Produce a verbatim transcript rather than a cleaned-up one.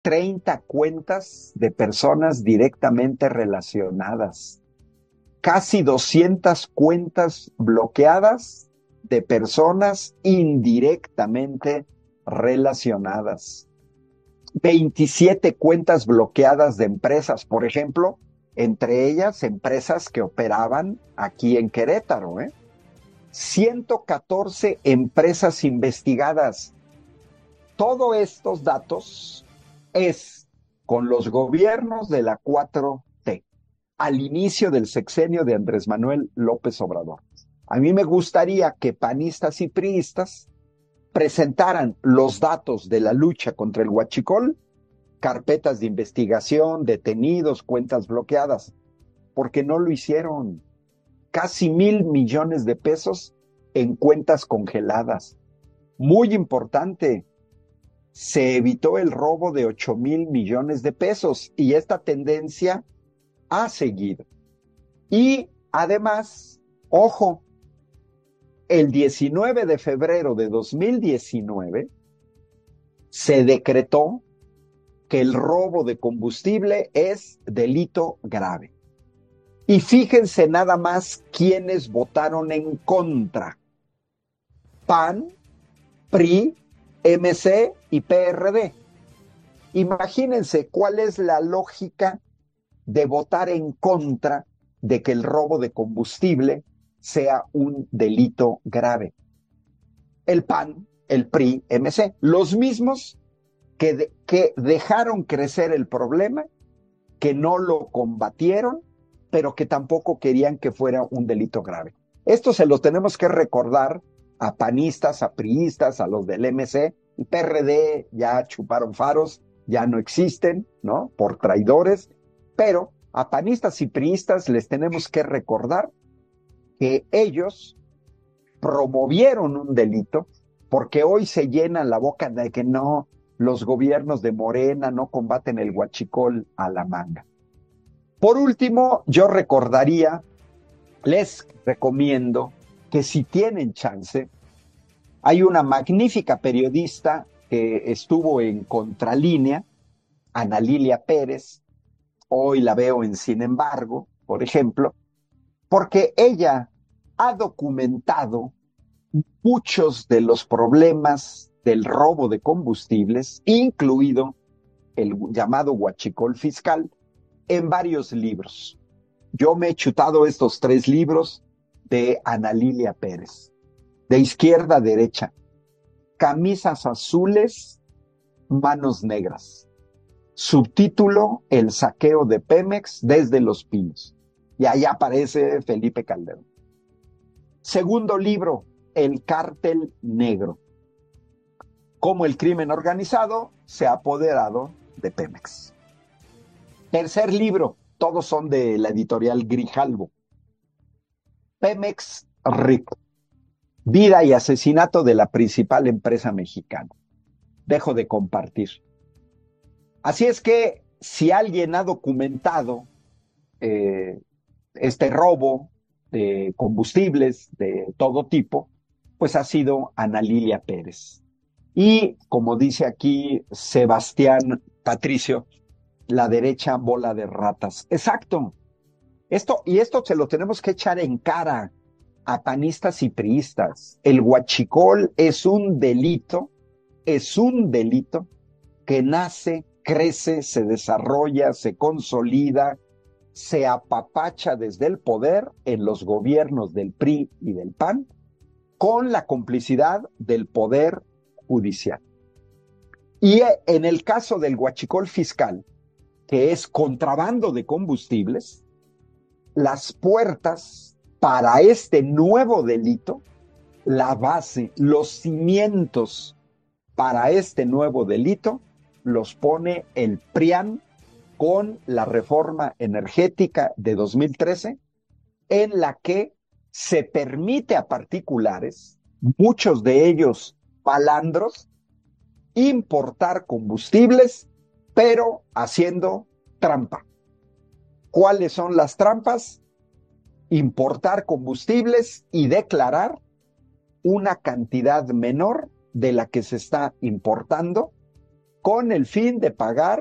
treinta cuentas de personas directamente relacionadas, casi doscientas cuentas bloqueadas de personas indirectamente relacionadas, veintisiete cuentas bloqueadas de empresas, por ejemplo, entre ellas empresas que operaban aquí en Querétaro, ¿eh? ciento catorce empresas investigadas. Todos estos datos es con los gobiernos de la cuatro T, al inicio del sexenio de Andrés Manuel López Obrador. A mí me gustaría que panistas y priistas presentaran los datos de la lucha contra el huachicol, carpetas de investigación, detenidos, cuentas bloqueadas, porque no lo hicieron. Casi mil millones de pesos en cuentas congeladas. Muy importante, se evitó el robo de ocho mil millones de pesos y esta tendencia ha seguido. Y además, ojo, el diecinueve de febrero de dos mil diecinueve se decretó que el robo de combustible es delito grave. Y fíjense nada más quiénes votaron en contra. P A N, P R I, M C y P R D. Imagínense cuál es la lógica de votar en contra de que el robo de combustible sea un delito grave. El P A N, el P R I, M C, los mismos que, de, que dejaron crecer el problema, que no lo combatieron, pero que tampoco querían que fuera un delito grave. Esto se lo tenemos que recordar a panistas, a priistas, a los del M C. El P R D ya chuparon faros, ya no existen, ¿no? Por traidores, pero a panistas y priistas les tenemos que recordar que ellos promovieron un delito, porque hoy se llenan la boca de que no, los gobiernos de Morena no combaten el huachicol a la manga. Por último, yo recordaría, les recomiendo que si tienen chance, hay una magnífica periodista que estuvo en Contralínea, Ana Lilia Pérez, hoy la veo en Sin embargo, por ejemplo, porque ella ha documentado muchos de los problemas del robo de combustibles, incluido el llamado huachicol fiscal, en varios libros. Yo me he chutado estos tres libros de Ana Lilia Pérez, de izquierda a derecha, Camisas azules, manos negras. Subtítulo, El saqueo de Pemex desde Los Pinos. Y ahí aparece Felipe Calderón. Segundo libro, El cártel negro. Cómo el crimen organizado se ha apoderado de Pemex. Tercer libro, todos son de la editorial Grijalvo. Pemex Rico. Vida y asesinato de la principal empresa mexicana. Dejo de compartir. Así es que si alguien ha documentado eh, este robo de combustibles de todo tipo, pues ha sido Ana Lilia Pérez. Y como dice aquí Sebastián Patricio, la derecha bola de ratas. Exacto. Esto, y esto se lo tenemos que echar en cara a panistas y priistas. El huachicol es un delito, es un delito que nace, crece, se desarrolla, se consolida, se apapacha desde el poder en los gobiernos del P R I y del P A N, con la complicidad del poder judicial. Y en el caso del huachicol fiscal, que es contrabando de combustibles, las puertas para este nuevo delito, la base, los cimientos para este nuevo delito, los pone el P R I A N con la reforma energética de dos mil trece, en la que se permite a particulares, muchos de ellos palandros, importar combustibles, pero haciendo trampa. ¿Cuáles son las trampas? Importar combustibles y declarar una cantidad menor de la que se está importando con el fin de pagar